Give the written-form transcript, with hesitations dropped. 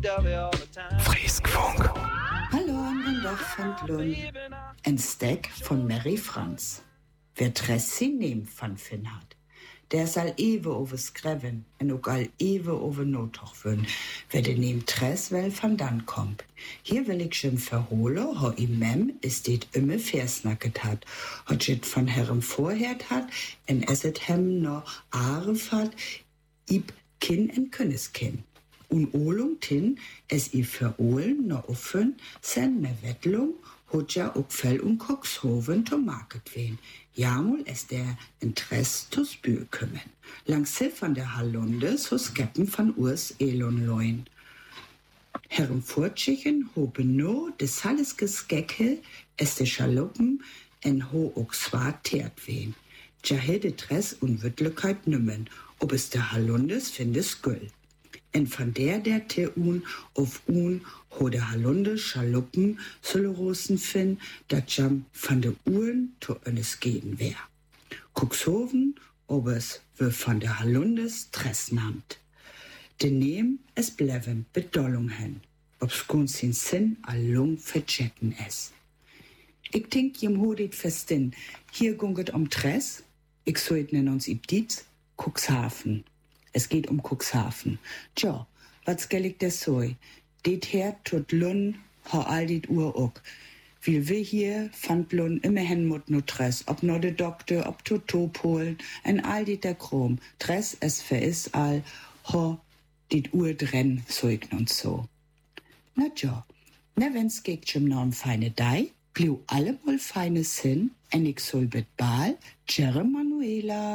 Frieskfunk. Hallo, den Dach von Lund. Ein Stack von Mary Franz. Wer Tressi nehmt van Finn hat, der soll ewe over skreven en ook al ewe over notoch wün, wer den nehmt Tress wel van dann kommt. Hier will ich schon verholen, ho im Mem ist dit immer versnacket hat, hat jit von Herrem vorhert hat, en esset hem no Aref hat, ib kin en künneskin. Un Olung tin, es i verolen no offen, sen me Wettlung, hot ja ook Fell und Coxhoven to market wen. Jamul es der Interesse to spür kümmen. Langs von der Hallunde so skeppen von Urs Elon loin. Herren Furtschichen ho beno des alles Geskecke, es de Schaluppen en ho ook zwar teert wen. Ja de Tress und Wüttlichkeit nimmen, ob es der Hallundes findes güll. En van der Teun auf un ho de Halunde Schaluppen Süllerosen fin, dat jam van de Uhren to eines gehen wär. Cuxhoven, ob es wir van der Halundes Tress namt. De nehm es bleven Bedollung hen, ob's gunst sin Sinn allung verchecken es. Ich denk jem hodit festin, hier gunget Tress, ich soit nen uns ibditz, Cuxhaven. Es geht Cuxhaven. Tja, was gellig das so? Det her tut Lun, ha all dit Uhr ook. Wie wir hier fand Lun immer hen mut no Tress, ob no de Doktor, ob to Topolen, en all dit der Chrom. Tress es veris all, ha dit Uhr drenn, so ich nun so. Na tja, na wenn's geht schon noch feine Dei, bliu alle mal feine Sinn, en ich soll bet Bal, Jerry Manuela.